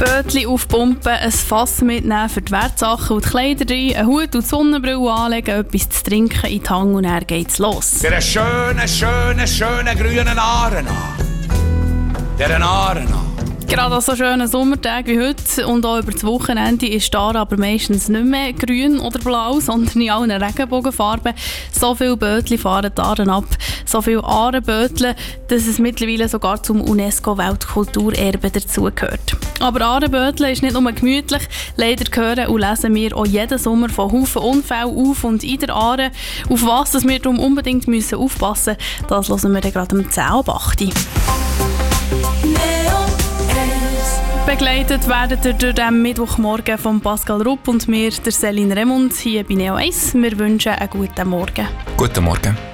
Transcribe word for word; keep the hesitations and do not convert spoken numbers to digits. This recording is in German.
Bötchen aufpumpen, ein Fass mitnehmen für die Wertsachen und die Kleider rein, einen Hut und die Sonnenbrille anlegen, etwas zu trinken in die Hand und dann geht's los. Der schönen, schönen, schönen grünen Aaren an. Der Aaren an. Gerade an so schönen Sommertagen wie heute und auch über das Wochenende ist die Aare aber meistens nicht mehr grün oder blau, sondern in allen Regenbogenfarben. So viele Bötchen fahren die Aaren ab, so viele Aarenbötchen, dass es mittlerweile sogar zum UNESCO-Weltkulturerbe dazugehört. Aber Aarenbötchen ist nicht nur gemütlich, leider hören und lesen wir auch jeden Sommer von Haufen Unfällen auf und in der Aare. Auf was wir darum unbedingt müssen aufpassen müssen, das hören wir dann gerade um zehn Uhr acht. Begleitet werden ihr durch den Mittwochmorgen von Pascal Rupp und mir, der Céline Remund, hier bei Neo eins. Wir wünschen einen guten Morgen. Guten Morgen.